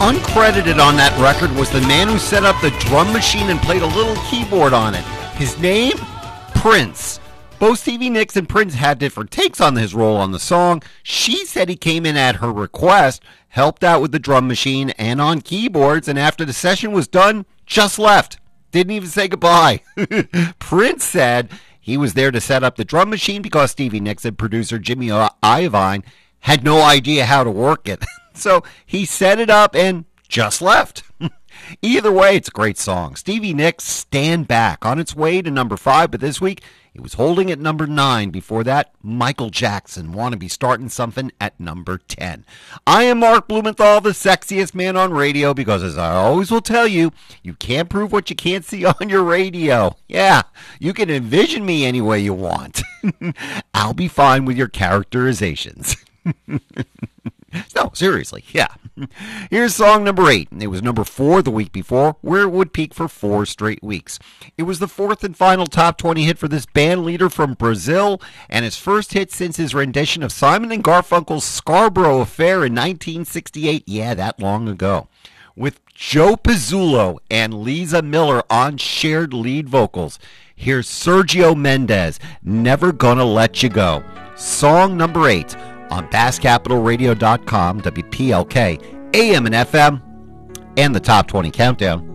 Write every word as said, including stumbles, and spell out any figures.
Uncredited on that record was the man who set up the drum machine and played a little keyboard on it. His name? Prince. Both Stevie Nicks and Prince had different takes on his role on the song. She said he came in at her request, helped out with the drum machine and on keyboards, and after the session was done, just left. Didn't even say goodbye. Prince said he was there to set up the drum machine because Stevie Nicks and producer Jimmy Iovine had no idea how to work it. So he set it up and just left. Either way, it's a great song. Stevie Nicks, Stand Back, on its way to number five, but this week it was holding at number nine. Before that, Michael Jackson, Wanna Be Starting Something, at number ten. I am Mark Blumenthal, the sexiest man on radio, because as I always will tell you, you can't prove what you can't see on your radio. Yeah, you can envision me any way you want. I'll be fine with your characterizations. No, seriously, yeah. Here's song number eight. It was number four the week before, where it would peak for four straight weeks. It was the fourth and final top twenty hit for this band leader from Brazil, and his first hit since his rendition of Simon and Garfunkel's Scarborough Affair in nineteen sixty-eight. Yeah, that long ago. With Joe Pizzullo and Lisa Miller on shared lead vocals. Here's Sergio Mendes, Never Gonna Let You Go. Song number eight. On Bass Capital Radio dot com, W P L K, A M and F M, and the Top twenty Countdown.